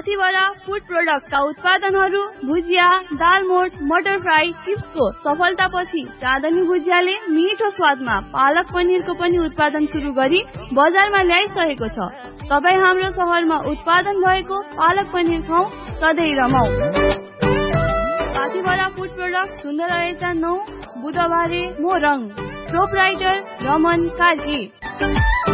साथीभरा food प्रोडक्टका उत्पादनहरू भुजिया, दालमोट, मटर fry, चिप्सको सफलतापछि चाँदनी भुजियाले मिठो स्वादमा पालक पनिरको पनि उत्पादन सुरु गरी बजारमा ल्याइसकेको छ। तपाईँ हाम्रो शहरमा उत्पादन भएको पालक पनिर खाऊ, सधैँ रमाऊ। साथीभरा फूड प्रोडक्ट सुन्दर रहेछ 9 बुधबारे मोरङ। प्रोपराइटर रमन कार्की।